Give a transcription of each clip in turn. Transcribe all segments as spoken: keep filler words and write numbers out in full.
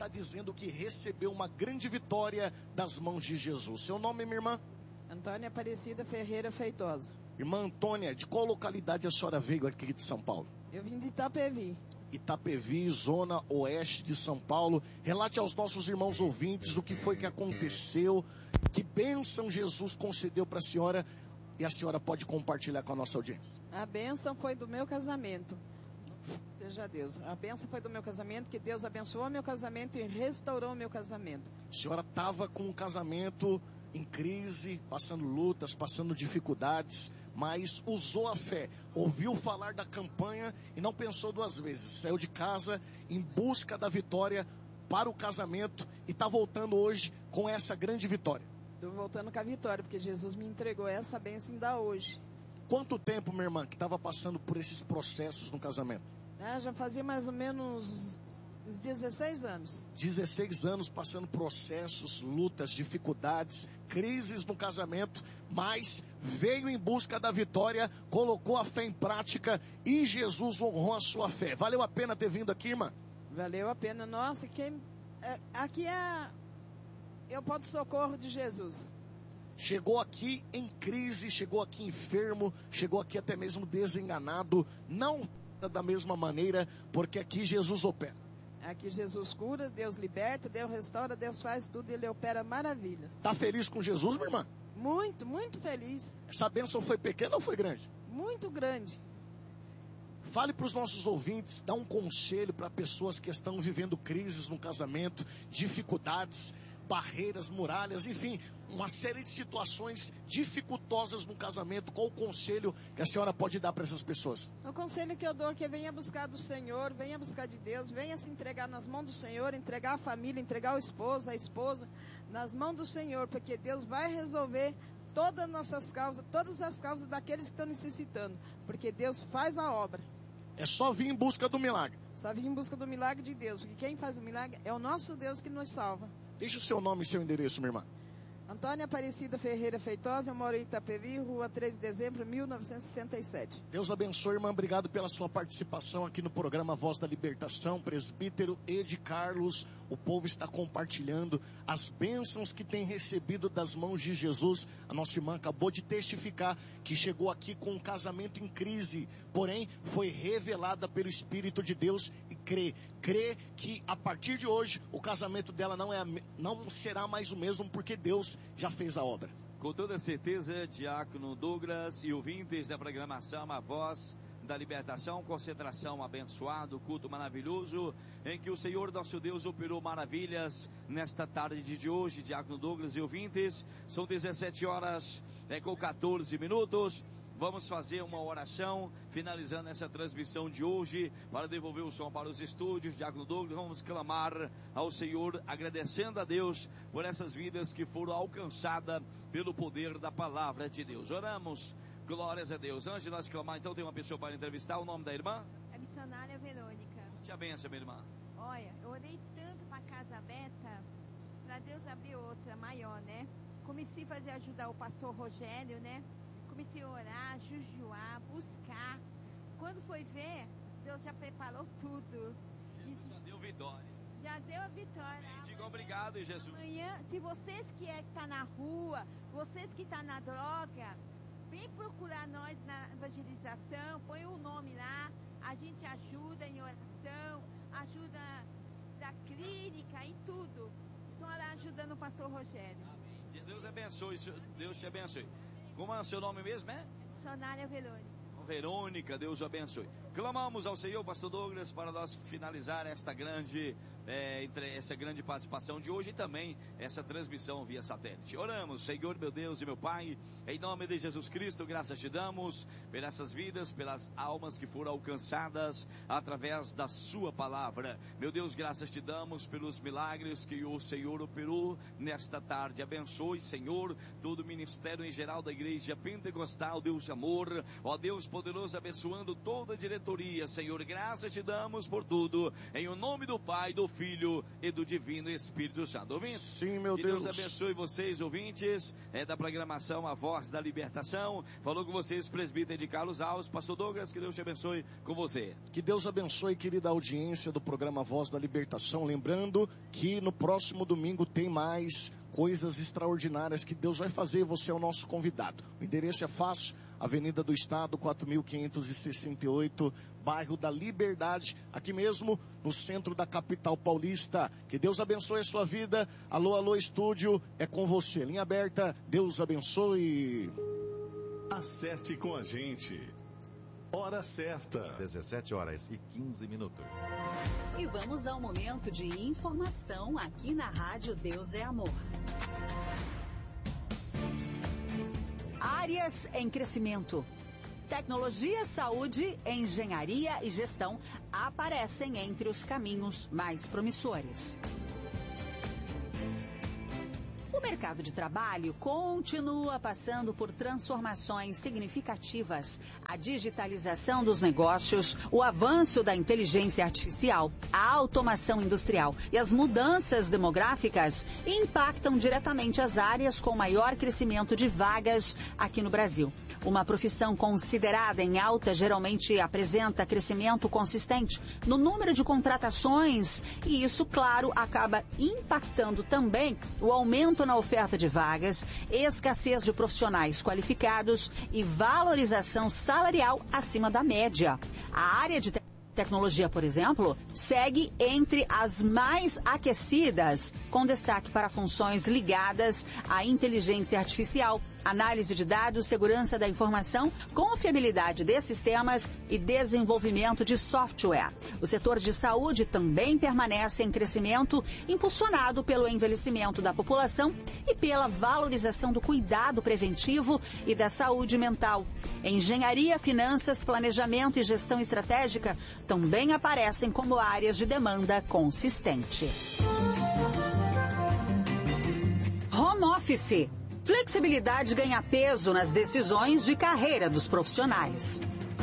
está dizendo que recebeu uma grande vitória das mãos de Jesus. Seu nome, minha irmã? Antônia Aparecida Ferreira Feitosa. Irmã Antônia, de qual localidade a senhora veio aqui de São Paulo? Eu vim de Itapevi. Itapevi, zona oeste de São Paulo. Relate aos nossos irmãos ouvintes o que foi que aconteceu, que bênção Jesus concedeu para a senhora, e a senhora pode compartilhar com a nossa audiência. A bênção foi do meu casamento. Seja Deus. A bênção foi do meu casamento, que Deus abençoou meu casamento e restaurou meu casamento. A senhora estava com um casamento em crise, passando lutas, passando dificuldades, mas usou a fé, ouviu falar da campanha e não pensou duas vezes. Saiu de casa em busca da vitória para o casamento e está voltando hoje com essa grande vitória. Estou voltando com a vitória, porque Jesus me entregou essa bênção ainda hoje. Quanto tempo, minha irmã, que estava passando por esses processos no casamento? Ah, já fazia mais ou menos uns dezesseis anos. dezesseis anos passando processos, lutas, dificuldades, crises no casamento, mas veio em busca da vitória, colocou a fé em prática e Jesus honrou a sua fé. Valeu a pena ter vindo aqui, irmã? Valeu a pena. Nossa, quem, é, aqui é... Eu posso socorro de Jesus. Chegou aqui em crise, chegou aqui enfermo, chegou aqui até mesmo desenganado, não da mesma maneira, porque aqui Jesus opera. Aqui Jesus cura, Deus liberta, Deus restaura, Deus faz tudo, Ele opera maravilhas. Tá feliz com Jesus, minha irmã? Muito, muito feliz. Essa bênção foi pequena ou foi grande? Muito grande. Fale para os nossos ouvintes, dá um conselho para pessoas que estão vivendo crises no casamento, dificuldades, barreiras, muralhas, enfim, uma série de situações dificultosas no casamento. Qual o conselho que a senhora pode dar para essas pessoas? O conselho que eu dou é que venha buscar do Senhor, venha buscar de Deus, venha se entregar nas mãos do Senhor, entregar a família, entregar o esposo, a esposa, nas mãos do Senhor, porque Deus vai resolver todas as nossas causas, todas as causas daqueles que estão necessitando, porque Deus faz a obra. É só vir em busca do milagre. Só vir em busca do milagre de Deus, porque quem faz o milagre é o nosso Deus que nos salva. Deixe o seu nome e seu endereço, minha irmã. Antônia Aparecida Ferreira Feitosa, eu moro em Itapevi, rua treze de dezembro de mil novecentos e sessenta e sete. Deus abençoe, irmã. Obrigado pela sua participação aqui no programa Voz da Libertação. Presbítero Ed Carlos, o povo está compartilhando as bênçãos que tem recebido das mãos de Jesus. A nossa irmã acabou de testificar que chegou aqui com um casamento em crise, porém foi revelada pelo Espírito de Deus e crê, crê que a partir de hoje o casamento dela não, é, não será mais o mesmo, porque Deus já fez a obra. Com toda certeza, Diácono Douglas e ouvintes da programação A Voz da Libertação, concentração abençoado, culto maravilhoso, em que o Senhor nosso Deus operou maravilhas nesta tarde de hoje, Diácono Douglas e ouvintes. São dezessete horas é, com quatorze minutos. Vamos fazer uma oração, finalizando essa transmissão de hoje, para devolver o som para os estúdios. Diácono Douglas, vamos clamar ao Senhor, agradecendo a Deus por essas vidas que foram alcançadas pelo poder da palavra de Deus. Oramos, glórias a Deus. Antes de nós clamar, então tem uma pessoa para entrevistar. O nome da irmã? A missionária Verônica. Te abençoe, minha irmã. Olha, eu orei tanto para a casa aberta, para Deus abrir outra maior, né? Comecei a fazer ajudar o pastor Rogério, né? Comecei a orar, jejuar, buscar. Quando foi ver, Deus já preparou tudo. Jesus já deu vitória. Já deu a vitória. Amém. Diga obrigado, Jesus. Amanhã, se vocês que é que tá na rua, vocês que tá na droga, vem procurar nós na evangelização, põe o nome lá, a gente ajuda em oração, ajuda da clínica, em tudo. Então, ela ajudando o pastor Rogério. Amém. Deus abençoe, Deus te abençoe. Como é o seu nome mesmo, é? Missionária Verônica. Verônica, Deus o abençoe. Clamamos ao Senhor, pastor Douglas, para nós finalizar esta grande, é, entre, essa grande participação de hoje e também essa transmissão via satélite. Oramos, Senhor, meu Deus e meu Pai, em nome de Jesus Cristo, graças te damos pelas essas vidas, pelas almas que foram alcançadas através da sua palavra. Meu Deus, graças te damos pelos milagres que o Senhor operou nesta tarde. Abençoe, Senhor, todo o ministério em geral da igreja pentecostal, Deus de amor, ó Deus poderoso, abençoando toda a diretoria sabedoria, Senhor. Graças te damos por tudo, em o nome do Pai, do Filho e do Divino Espírito Santo. Ouvintes? Sim, meu que Deus. Deus abençoe vocês, ouvintes, é, da programação A Voz da Libertação. Falou com vocês, presbítero de Carlos Alves. Pastor Douglas, que Deus te abençoe com você. Que Deus abençoe, querida audiência do programa Voz da Libertação. Lembrando que no próximo domingo tem mais coisas extraordinárias que Deus vai fazer. Você é o nosso convidado. O endereço é fácil, Avenida do Estado, quatro mil quinhentos e sessenta e oito, bairro da Liberdade, aqui mesmo no centro da capital paulista. Que Deus abençoe a sua vida. Alô, alô, estúdio, é com você. Linha aberta, Deus abençoe. Acerte com a gente. Hora certa. dezessete horas e quinze minutos. E vamos ao momento de informação aqui na Rádio Deus é Amor. Áreas em crescimento. Tecnologia, saúde, engenharia e gestão aparecem entre os caminhos mais promissores. O mercado de trabalho continua passando por transformações significativas. A digitalização dos negócios, o avanço da inteligência artificial, a automação industrial e as mudanças demográficas impactam diretamente as áreas com maior crescimento de vagas aqui no Brasil. Uma profissão considerada em alta geralmente apresenta crescimento consistente no número de contratações e isso, claro, acaba impactando também o aumento na oferta de vagas, escassez de profissionais qualificados e valorização salarial acima da média. A área de te- tecnologia, por exemplo, segue entre as mais aquecidas, com destaque para funções ligadas à inteligência artificial, análise de dados, segurança da informação, confiabilidade de sistemas e desenvolvimento de software. O setor de saúde também permanece em crescimento, impulsionado pelo envelhecimento da população e pela valorização do cuidado preventivo e da saúde mental. Engenharia, finanças, planejamento e gestão estratégica também aparecem como áreas de demanda consistente. Home Office. Flexibilidade ganha peso nas decisões de carreira dos profissionais.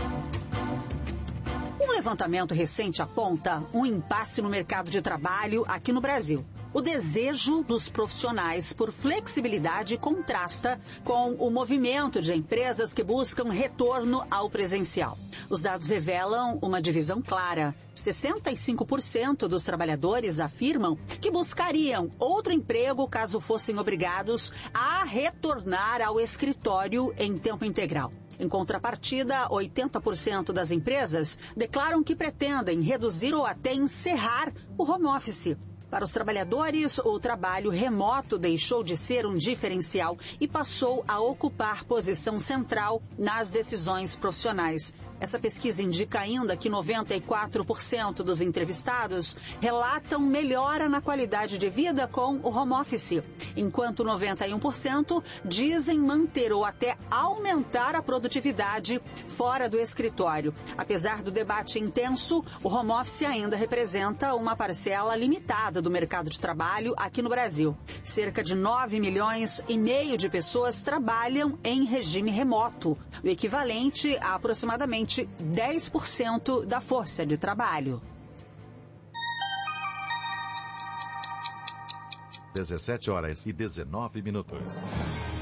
Um levantamento recente aponta um impasse no mercado de trabalho aqui no Brasil. O desejo dos profissionais por flexibilidade contrasta com o movimento de empresas que buscam retorno ao presencial. Os dados revelam uma divisão clara. sessenta e cinco por cento dos trabalhadores afirmam que buscariam outro emprego caso fossem obrigados a retornar ao escritório em tempo integral. Em contrapartida, oitenta por cento das empresas declaram que pretendem reduzir ou até encerrar o home office. Para os trabalhadores, o trabalho remoto deixou de ser um diferencial e passou a ocupar posição central nas decisões profissionais. Essa pesquisa indica ainda que noventa e quatro por cento dos entrevistados relatam melhora na qualidade de vida com o home office, enquanto noventa e um por cento dizem manter ou até aumentar a produtividade fora do escritório. Apesar do debate intenso, o home office ainda representa uma parcela limitada do mercado de trabalho aqui no Brasil. Cerca de nove milhões e meio de pessoas trabalham em regime remoto, o equivalente a aproximadamente dez por cento da força de trabalho. dezessete horas e dezenove minutos.